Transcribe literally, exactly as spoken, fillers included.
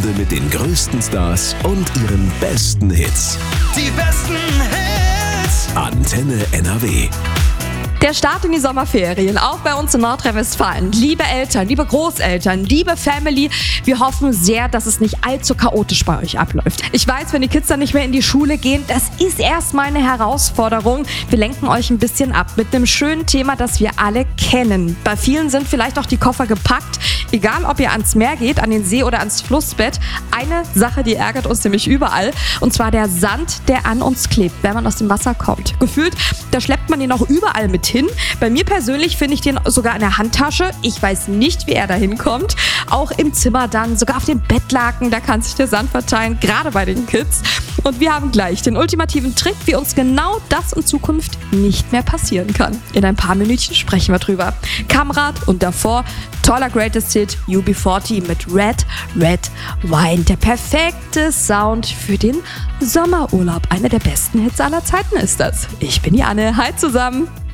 Stunde mit den größten Stars und ihren besten Hits. Die besten Hits. Antenne N R W. Der Start in die Sommerferien, auch bei uns in Nordrhein-Westfalen. Liebe Eltern, liebe Großeltern, liebe Family, wir hoffen sehr, dass es nicht allzu chaotisch bei euch abläuft. Ich weiß, wenn die Kids dann nicht mehr in die Schule gehen, das ist erstmal eine Herausforderung. Wir lenken euch ein bisschen ab mit einem schönen Thema, das wir alle kennen. Bei vielen sind vielleicht auch die Koffer gepackt. Egal, ob ihr ans Meer geht, an den See oder ans Flussbett. Eine Sache, die ärgert uns nämlich überall. Und zwar der Sand, der an uns klebt, wenn man aus dem Wasser kommt. Gefühlt, da schleppt man ihn auch überall mit hin. Bei mir persönlich finde ich den sogar in der Handtasche. Ich weiß nicht, wie er da hinkommt. Auch im Zimmer dann, sogar auf dem Bettlaken, da kann sich der Sand verteilen, gerade bei den Kids. Und wir haben gleich den ultimativen Trick, wie uns genau das in Zukunft nicht mehr passieren kann. In ein paar Minütchen sprechen wir drüber. Kamrat und davor toller Greatest Hit U B vierzig mit Red, Red Wine. Der perfekte Sound für den Sommerurlaub. Einer der besten Hits aller Zeiten ist das. Ich bin die Anne. Hi zusammen.